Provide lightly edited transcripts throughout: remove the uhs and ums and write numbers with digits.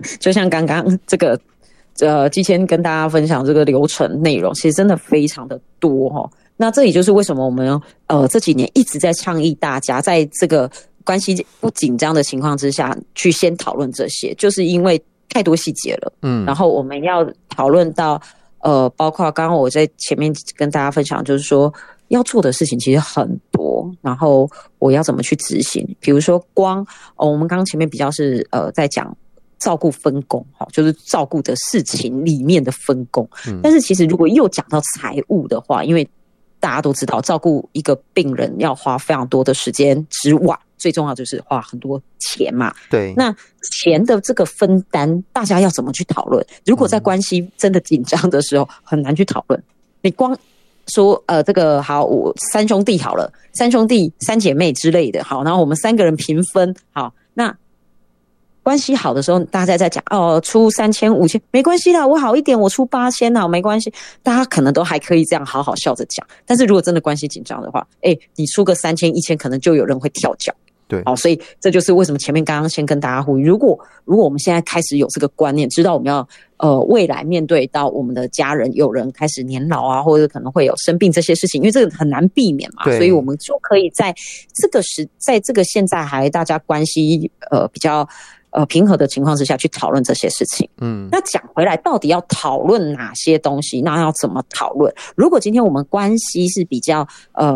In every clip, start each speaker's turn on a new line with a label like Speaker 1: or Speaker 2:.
Speaker 1: 就像刚刚这个季谦跟大家分享这个流程内容，其实真的非常的多齁。那这也就是为什么我们这几年一直在倡议大家在这个关系不紧张的情况之下去先讨论这些，就是因为太多细节了。然后我们要讨论到包括刚刚我在前面跟大家分享，就是说要做的事情其实很多，然后我要怎么去执行。比如说我们刚刚前面比较是在讲照顾分工，就是照顾的事情里面的分工。但是其实如果又讲到财务的话，因为大家都知道照顾一个病人要花非常多的时间之外，最重要就是花很多钱嘛。
Speaker 2: 对，
Speaker 1: 那钱的这个分担大家要怎么去讨论？如果在关系真的紧张的时候很难去讨论。你光说这个好，我三兄弟好了，三兄弟三姐妹之类的，好，然后我们3个人平分，好，那关系好的时候，大家在讲出3000、5000没关系啦，我好一点，我出8000啦，没关系，大家可能都还可以这样好好笑着讲。但是如果真的关系紧张的话，你出个3000、1000，可能就有人会跳脚。
Speaker 2: 对，
Speaker 1: 所以这就是为什么前面刚刚先跟大家呼吁，如果我们现在开始有这个观念，知道我们要未来面对到我们的家人有人开始年老啊，或者可能会有生病这些事情，因为这个很难避免嘛，所以我们就可以在这个现在还大家关系比较平和的情况之下去讨论这些事情。那讲回来，到底要讨论哪些东西？那要怎么讨论？如果今天我们关系是比较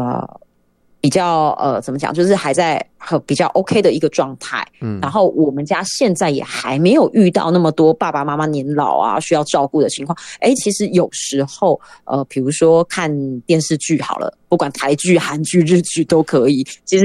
Speaker 1: 怎么讲，就是还在比较 OK 的一个状态，然后我们家现在也还没有遇到那么多爸爸妈妈年老啊需要照顾的情况。其实有时候比如说看电视剧好了，不管台剧、韩剧、日剧都可以，其实